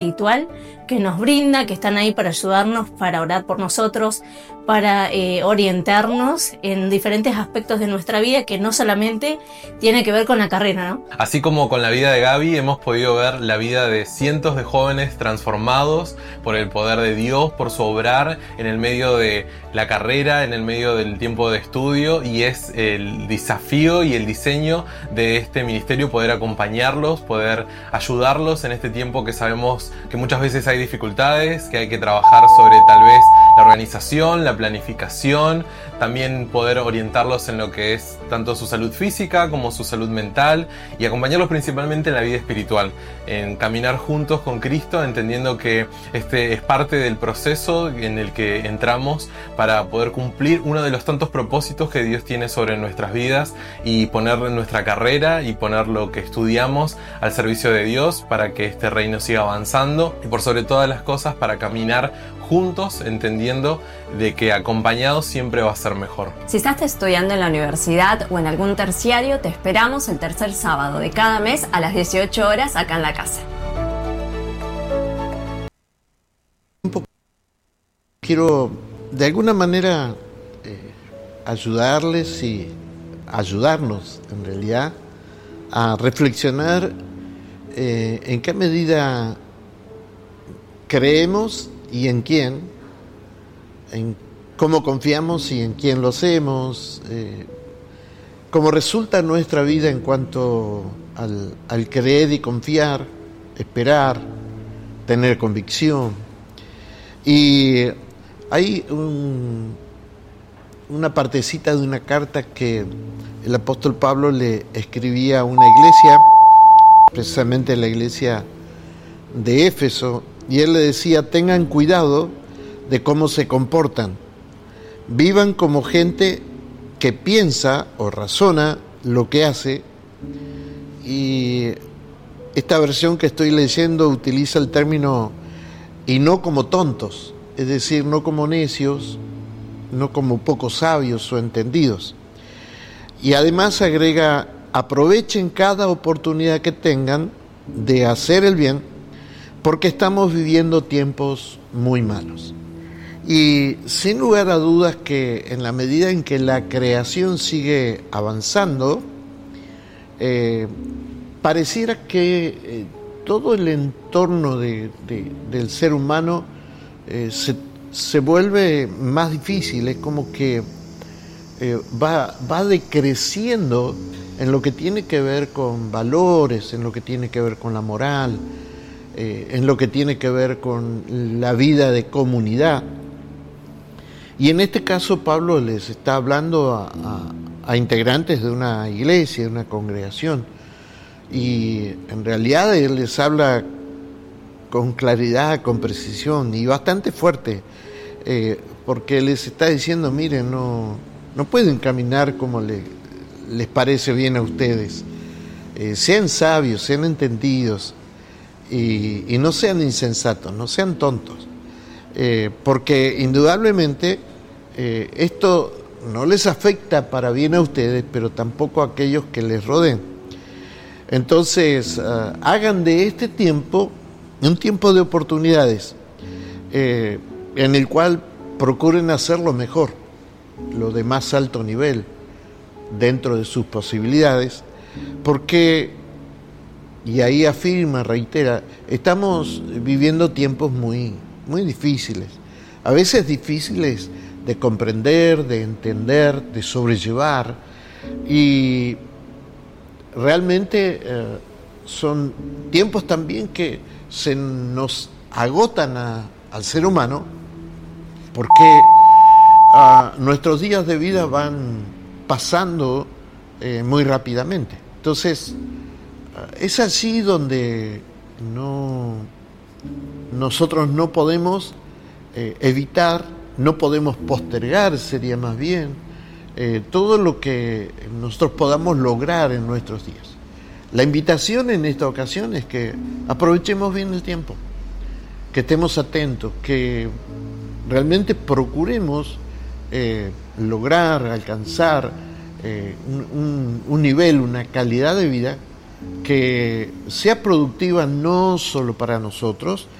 espiritual que nos brinda, que están ahí para ayudarnos, para orar por nosotros, para orientarnos en diferentes aspectos de nuestra vida que no solamente tiene que ver con la carrera, ¿no? Así como con la vida de Gaby hemos podido ver la vida de cientos de jóvenes transformados por el poder de Dios, por su obrar en el medio de la carrera, en el medio del tiempo de estudio, y es el desafío y el diseño de este ministerio poder acompañarlos, poder ayudarlos en este tiempo que sabemos que muchas veces hay dificultades, que hay que trabajar sobre tal vez la organización, la planificación, también poder orientarlos en lo que es tanto su salud física como su salud mental, y acompañarlos principalmente en la vida espiritual, en caminar juntos con Cristo, entendiendo que este es parte del proceso en el que entramos para poder cumplir uno de los tantos propósitos que Dios tiene sobre nuestras vidas, y poner nuestra carrera y poner lo que estudiamos al servicio de Dios para que este reino siga avanzando, y por sobre todas las cosas para caminar juntos, entendiendo de que acompañados siempre va a ser mejor. Si estás estudiando en la universidad o en algún terciario, te esperamos el tercer sábado de cada mes a las 18 horas acá en la casa. Quiero de alguna manera ayudarles y ayudarnos en realidad a reflexionar en qué medida creemos y en quién, en cómo confiamos y en quién lo hacemos, cómo resulta nuestra vida en cuanto al creer y confiar, esperar, tener convicción. Y hay una partecita de una carta que el apóstol Pablo le escribía a una iglesia, precisamente la iglesia de Éfeso, y él le decía: tengan cuidado de cómo se comportan, vivan como gente que piensa o razona lo que hace. Y esta versión que estoy leyendo utiliza el término "y no como tontos", es decir, no como necios, no como poco sabios o entendidos. Y además agrega: aprovechen cada oportunidad que tengan de hacer el bien, porque estamos viviendo tiempos muy malos. Y sin lugar a dudas que en la medida en que la creación sigue avanzando, pareciera que todo el entorno del ser humano se vuelve más difícil. Es como que va decreciendo en lo que tiene que ver con valores, en lo que tiene que ver con la moral, en lo que tiene que ver con la vida de comunidad. Y en este caso Pablo les está hablando a integrantes de una iglesia, de una congregación, y en realidad él les habla con claridad, con precisión y bastante fuerte, porque les está diciendo: miren, no pueden caminar como les parece bien a ustedes, sean sabios, sean entendidos, y no sean insensatos, no sean tontos, porque indudablemente esto no les afecta para bien a ustedes, pero tampoco a aquellos que les rodeen. Entonces, hagan de este tiempo un tiempo de oportunidades, en el cual procuren hacerlo mejor, lo de más alto nivel, dentro de sus posibilidades, porque, y ahí afirma, reitera, estamos viviendo tiempos muy, muy difíciles, a veces difíciles de comprender, de entender, de sobrellevar, y realmente son tiempos también que se nos agotan al ser humano, porque nuestros días de vida van pasando muy rápidamente. Entonces, es así donde nosotros no podemos evitar, no podemos postergar, sería más bien, todo lo que nosotros podamos lograr en nuestros días. La invitación en esta ocasión es que aprovechemos bien el tiempo, que estemos atentos, que realmente procuremos lograr, alcanzar un nivel, una calidad de vida que sea productiva no solo para nosotros,